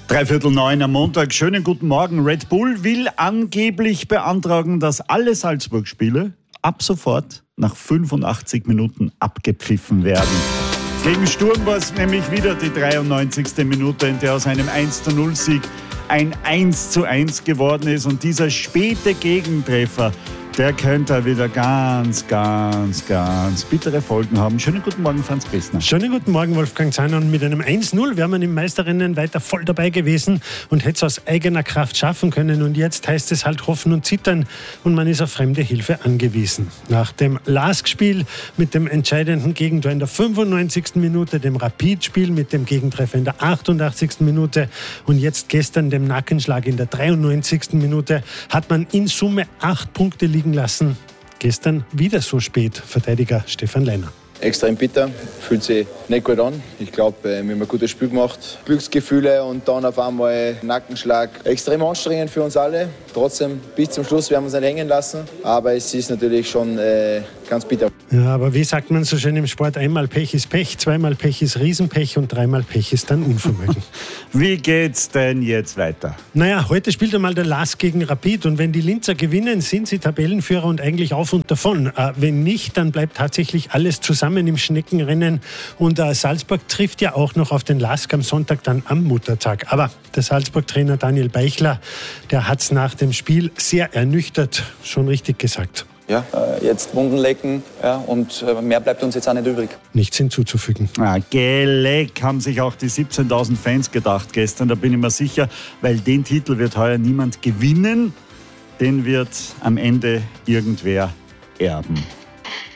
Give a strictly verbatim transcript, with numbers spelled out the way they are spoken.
Dreiviertel neun am Montag. Schönen guten Morgen. Red Bull will angeblich beantragen, dass alle Salzburg-Spiele ab sofort nach fünfundachtzig Minuten abgepfiffen werden. Gegen Sturm war es nämlich wieder die dreiundneunzigste Minute, in der aus einem eins zu null Sieg ein eins zu eins geworden ist. Und dieser späte Gegentreffer, der könnte wieder ganz, ganz, ganz bittere Folgen haben. Schönen guten Morgen, Franz Bessner. Schönen guten Morgen, Wolfgang Zahner. Und mit einem eins null wäre man im Meisterrennen weiter voll dabei gewesen und hätte es aus eigener Kraft schaffen können. Und jetzt heißt es halt hoffen und zittern und man ist auf fremde Hilfe angewiesen. Nach dem Lask-Spiel mit dem entscheidenden Gegentor in der fünfundneunzigsten Minute, dem Rapid-Spiel mit dem Gegentreffer in der achtundachtzigsten Minute und jetzt gestern dem Nackenschlag in der dreiundneunzigsten Minute hat man in Summe acht Punkte liegen lassen. Gestern wieder so spät, Verteidiger Stefan Leiner. Extrem bitter, fühlt sich nicht gut an. Ich glaube, wir haben ein gutes Spiel gemacht. Glücksgefühle und dann auf einmal Nackenschlag. Extrem anstrengend für uns alle. Trotzdem, bis zum Schluss, wir haben uns nicht hängen lassen. Aber es ist natürlich schon äh, ganz bitter. Ja, aber wie sagt man so schön im Sport, einmal Pech ist Pech, zweimal Pech ist Riesenpech und dreimal Pech ist dann Unvermögen. Wie geht's denn jetzt weiter? Naja, heute spielt einmal der Lask gegen Rapid und wenn die Linzer gewinnen, sind sie Tabellenführer und eigentlich auf und davon. Äh, wenn nicht, dann bleibt tatsächlich alles zusammen im Schneckenrennen und äh, Salzburg trifft ja auch noch auf den Lask am Sonntag dann am Muttertag. Aber der Salzburg-Trainer Daniel Beichler, der hat es nach dem Spiel sehr ernüchtert schon richtig gesagt. Ja, äh, jetzt Wunden lecken, ja, und äh, mehr bleibt uns jetzt auch nicht übrig. Nichts hinzuzufügen. Ah, Geleck haben sich auch die siebzehntausend Fans gedacht gestern, da bin ich mir sicher, weil den Titel wird heuer niemand gewinnen, den wird am Ende irgendwer erben.